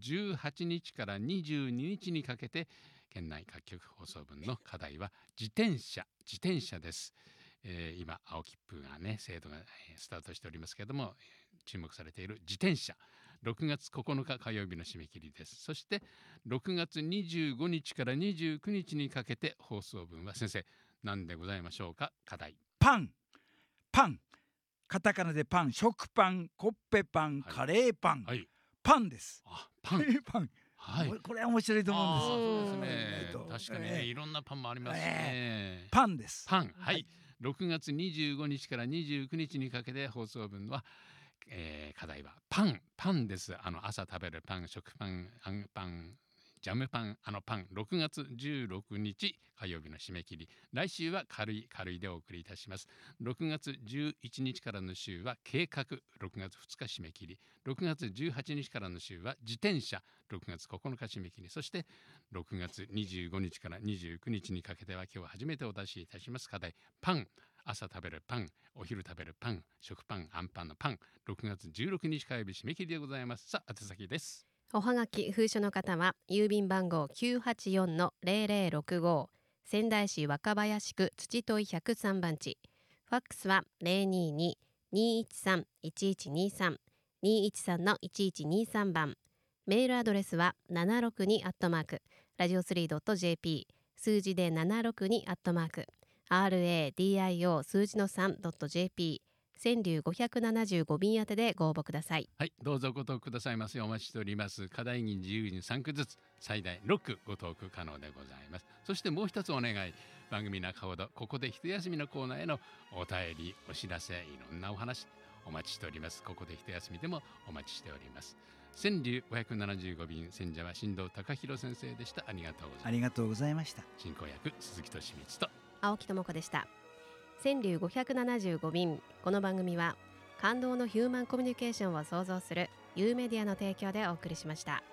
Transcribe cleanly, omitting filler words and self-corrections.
18日から22日にかけて県内各局放送分の課題は自転車です。今青切符がね制度がスタートしておりますけれども、注目されている自転車、6月9日火曜日の締め切りです。そして6月25日から29日にかけて放送分は先生何でございましょうか。課題パン、カタカナでパン、食パン、コッペパン、カレーパン、 はい、 パンです。 パンパン、 はい、 これは面白いと思うんです。 そうですね、確かにね、いろんなパンもありますね。 パンです。 パン、はい、6月25日から29日にかけて放送分は、課題はパンです。朝食べるパン、食パン、あんパン、ジャムパン、パン、6月16日火曜日の締め切り。来週は軽いでお送りいたします。6月11日からの週は計画、6月2日締め切り。6月18日からの週は自転車、6月9日締め切り。そして6月25日から29日にかけては今日初めてお出しいたします課題パン、朝食べるパン、お昼食べるパン、食パン、あんパンのパン、6月16日火曜日締め切りでございます。さあ宛先です。 おはがき封書の方は郵便番号 984-0065 仙台市若林区土問103番地、ファックスは 022-213-1123 213-1123 番、メールアドレスは762@ラジオ3.jp 数字で762@RADIO 数字の 3.jp 川柳575便宛てでご応募ください。 はい、どうぞご投句くださいませ。お待ちしております。課題に自由に3句ずつ最大6句ご投句可能でございます。そしてもう一つお願い、番組中ほどここで一休みのコーナーへのお便り、お知らせ、いろんなお話お待ちしております。ここで一休みでもお待ちしております。川柳575便、選者は新藤貴弘先生でした。ありがとうございます。 ありがとうございました。 進行役鈴木俊光と青木智子でした。川柳575便、この番組は感動のヒューマンコミュニケーションを創造するユーメディアの提供でお送りしました。